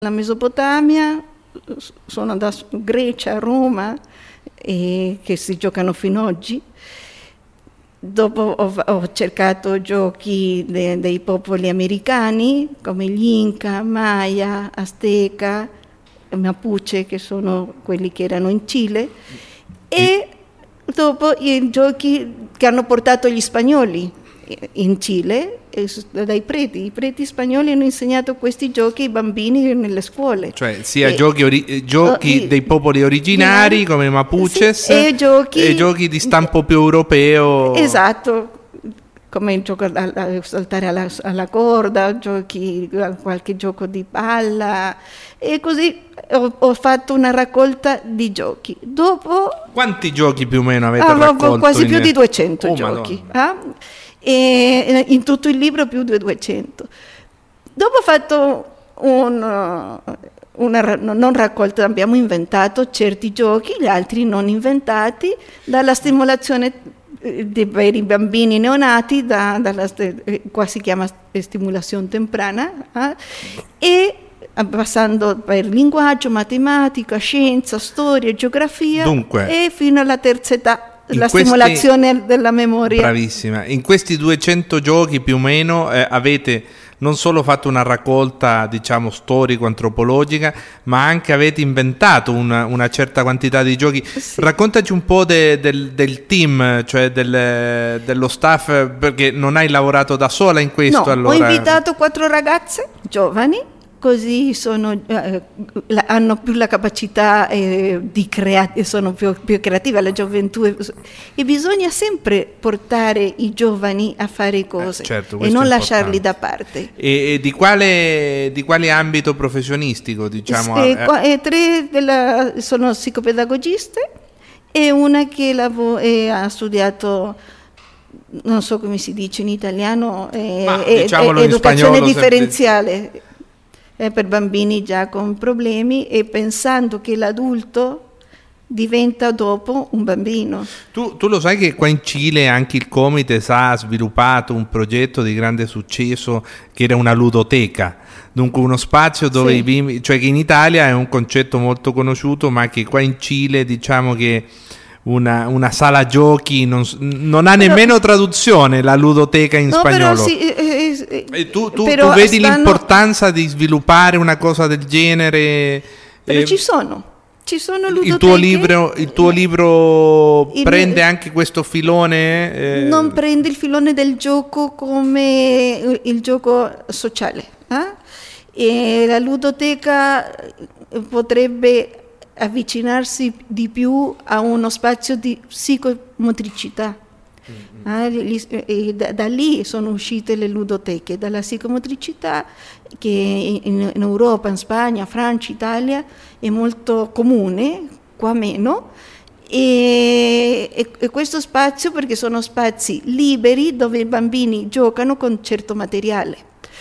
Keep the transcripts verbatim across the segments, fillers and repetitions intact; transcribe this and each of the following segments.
La Mesopotamia, sono da Grecia a Roma, e che si giocano fino ad oggi. Dopo ho, ho cercato giochi de, dei popoli americani, come gli Inca, Maya, Azteca, Mapuche, che sono quelli che erano in Cile, e dopo i giochi che hanno portato gli spagnoli in Cile, dai preti. I preti spagnoli hanno insegnato questi giochi ai bambini nelle scuole. Cioè sia e, giochi, ori- giochi oh, dei popoli originari come Mapuches, sì, e, giochi, e giochi di stampo più europeo. Esatto, come il gioco a, a saltare alla, alla corda, giochi, qualche gioco di palla, e così ho, ho fatto una raccolta di giochi. Dopo, quanti giochi più o meno avete ah, raccolto? Quasi in... più di duecento oh, giochi. Ah? E in tutto il libro più di duecento. Dopo ho fatto un, una non raccolta, abbiamo inventato certi giochi, gli altri non inventati, dalla stimolazione dei veri bambini neonati, da, dalla, qua si chiama stimolazione temprana, eh, e passando per linguaggio, matematica, scienza, storia, geografia, Dunque, e fino alla terza età. La questi, stimolazione della memoria. Bravissima. In questi duecento giochi più o meno eh, avete non solo fatto una raccolta, diciamo, storico-antropologica, ma anche avete inventato una, una certa quantità di giochi. Sì. Raccontaci un po' de, del, del team, cioè del, dello staff, perché non hai lavorato da sola in questo. No, allora. Ho invitato quattro ragazze giovani, così sono, eh, la, hanno più la capacità eh, di creare, sono più, più creative, la gioventù, e, e bisogna sempre portare i giovani a fare cose, eh, certo, e non lasciarli da parte. E, e di quale di quale ambito professionistico, diciamo? E, e tre della, sono psicopedagogiste, e una che lavo, e ha studiato, non so come si dice in italiano, eh, Ma, eh, diciamolo eh, in educazione spagnolo, differenziale. Se... per bambini già con problemi, e pensando che l'adulto diventa dopo un bambino. Tu, tu lo sai che qua in Cile anche il Comites ha sviluppato un progetto di grande successo che era una ludoteca, dunque uno spazio dove sì. i bimbi, cioè che in Italia è un concetto molto conosciuto, ma che qua in Cile diciamo che Una, una sala giochi non, non ha però, nemmeno traduzione la ludoteca in no, spagnolo. Però sì, eh, eh, e tu, tu, però tu vedi stanno... l'importanza di sviluppare una cosa del genere? Però eh, ci sono, ci sono ludoteche. Il tuo libro, il tuo libro il, prende anche questo filone? Eh... Non prende il filone del gioco come il gioco sociale. Eh? E la ludoteca potrebbe avvicinarsi di più a uno spazio di psicomotricità. Mm-hmm. Eh, e da, da lì sono uscite le ludoteche, dalla psicomotricità che in, in Europa, in Spagna, Francia, Italia è molto comune, qua meno, e, e, e questo spazio perché sono spazi liberi dove i bambini giocano con certo materiale,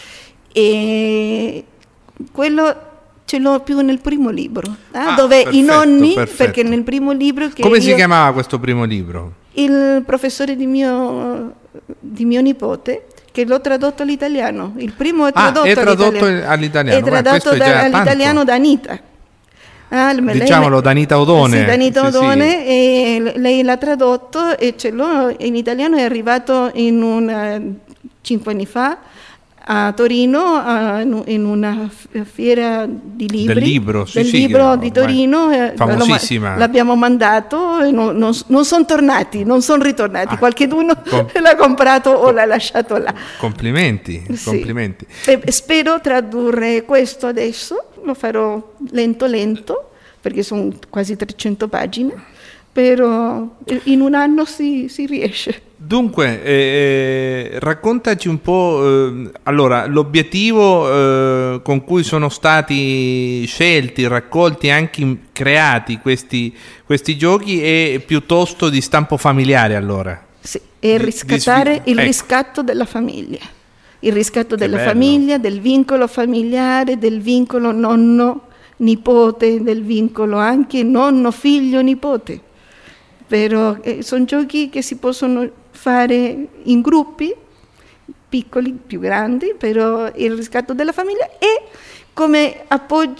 e quello ce l'ho più nel primo libro, eh? ah, dove perfetto, i nonni, perfetto. Perché nel primo libro... Che Come io, si chiamava questo primo libro? Il professore di mio, di mio nipote, che l'ho tradotto all'italiano. Il primo è tradotto, ah, è tradotto all'italiano. all'italiano. È tradotto da, all'italiano da Anita. Ah, Diciamolo, lei, da Anita Odone. Sì, da Anita sì, Odone, sì. E lei l'ha tradotto e ce l'ho in italiano, è arrivato in una, cinque anni fa, a Torino, a, in una fiera di libri del libro, sì, del sì, libro di Torino, famosissima. L'abbiamo mandato e non, non, non sono tornati, non sono ritornati, ah, qualcheduno com- l'ha comprato o l'ha lasciato là. Complimenti, sì. complimenti. E spero tradurre questo adesso, lo farò lento lento perché sono quasi trecento pagine, però in un anno si, si riesce. Dunque, eh, raccontaci un po', eh, allora, l'obiettivo eh, con cui sono stati scelti, raccolti e anche creati questi, questi giochi è piuttosto di stampo familiare, allora? Sì, è riscattare il ecco. riscatto della famiglia, il riscatto che della bello. famiglia, del vincolo familiare, del vincolo nonno-nipote, del vincolo anche nonno-figlio-nipote. Però eh, sono giochi che si possono fare in gruppi piccoli, più grandi, però il riscatto della famiglia, e come appoggio